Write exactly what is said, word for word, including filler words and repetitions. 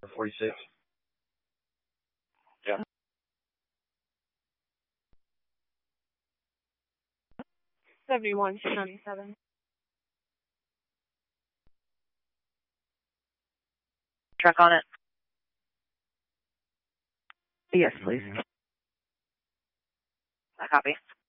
forty-six. Yeah. seventy-one, two ninety-seven. Truck on it. Yes, please. I copy.